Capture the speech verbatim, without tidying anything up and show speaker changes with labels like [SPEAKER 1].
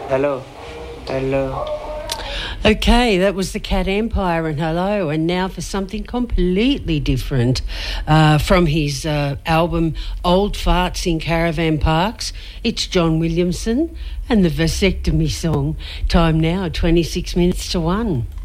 [SPEAKER 1] Hello. Hello.
[SPEAKER 2] Okay, that was the Cat Empire and Hello, and now for something completely different uh, from his uh, album Old Farts in Caravan Parks. It's John Williamson and the Vasectomy Song. Time now, twenty-six minutes to one.